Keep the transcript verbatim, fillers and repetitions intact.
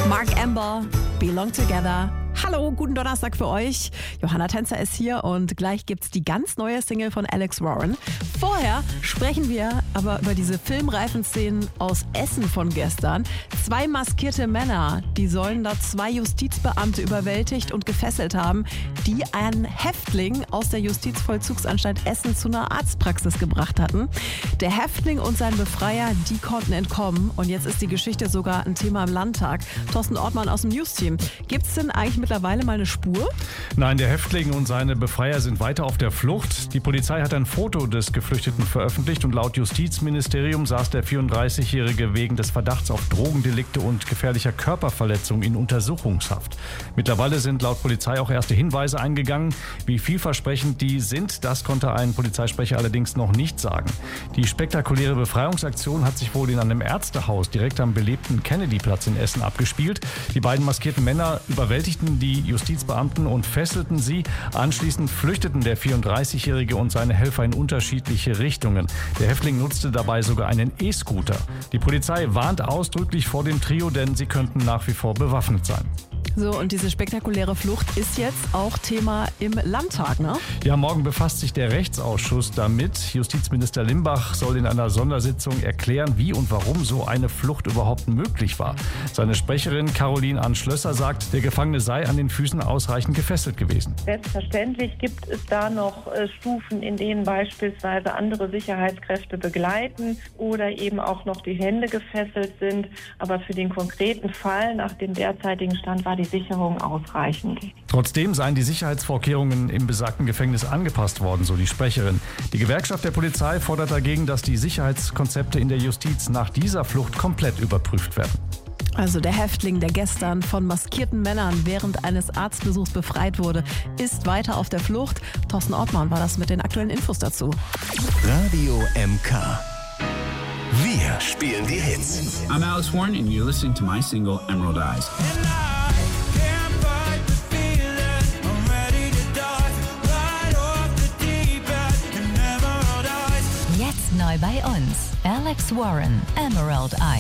Mark Amber, Belong Together. Hallo, guten Donnerstag für euch. Johanna Tänzer ist hier und gleich gibt's die ganz neue Single von Alex Warren. Vorher sprechen wir aber über diese filmreifen Szenen aus Essen von gestern. Zwei maskierte Männer, die sollen da zwei Justizbeamte überwältigt und gefesselt haben, die einen Häftling aus der Justizvollzugsanstalt Essen zu einer Arztpraxis gebracht hatten. Der Häftling und sein Befreier, die konnten entkommen und jetzt ist die Geschichte sogar ein Thema im Landtag. Thorsten Ortmann aus dem News-Team. Gibt's denn eigentlich mittlerweile mal eine Spur? Nein, der Häftling und seine Befreier sind weiter auf der Flucht. Die Polizei hat ein Foto des Geflüchteten veröffentlicht und laut Justizministerium saß der vierunddreißigjährige wegen des Verdachts auf Drogendelikte und gefährlicher Körperverletzung in Untersuchungshaft. Mittlerweile sind laut Polizei auch erste Hinweise eingegangen. Wie vielversprechend die sind, das konnte ein Polizeisprecher allerdings noch nicht sagen. Die spektakuläre Befreiungsaktion hat sich wohl in einem Ärztehaus direkt am belebten Kennedyplatz in Essen abgespielt. Die beiden maskierten Männer überwältigten die Justizbeamten und fesselten sie. Anschließend flüchteten der vierunddreißigjährige und seine Helfer in unterschiedliche Richtungen. Der Häftling nutzte dabei sogar einen E-Scooter. Die Polizei warnt ausdrücklich vor dem Trio, denn sie könnten nach wie vor bewaffnet sein. So, und diese spektakuläre Flucht ist jetzt auch Thema im Landtag, ne? Ja, morgen befasst sich der Rechtsausschuss damit. Justizminister Limbach soll in einer Sondersitzung erklären, wie und warum so eine Flucht überhaupt möglich war. Seine Sprecherin Caroline Ann-Schlösser sagt, der Gefangene sei an den Füßen ausreichend gefesselt gewesen. Selbstverständlich gibt es da noch äh, Stufen, in denen beispielsweise andere Sicherheitskräfte begleiten oder eben auch noch die Hände gefesselt sind. Aber für den konkreten Fall nach dem derzeitigen Stand war die Sicherung ausreichend. Trotzdem seien die Sicherheitsvorkehrungen im besagten Gefängnis angepasst worden, so die Sprecherin. Die Gewerkschaft der Polizei fordert dagegen, dass die Sicherheitskonzepte in der Justiz nach dieser Flucht komplett überprüft werden. Also der Häftling, der gestern von maskierten Männern während eines Arztbesuchs befreit wurde, ist weiter auf der Flucht. Thorsten Ortmann war das mit den aktuellen Infos dazu. Radio M K. Wir spielen die Hits. I'm Alex Warren and you're listening to my single Emerald Eyes. Jetzt neu bei uns. Alex Warren, Emerald Eyes.